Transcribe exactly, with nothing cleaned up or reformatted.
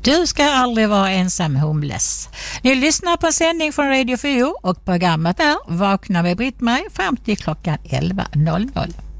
Du ska aldrig vara ensam homeless. Ni lyssnar på en sändning från Radio fyra och programmet är Vakna med Britt-Marie fram till klockan elva noll noll.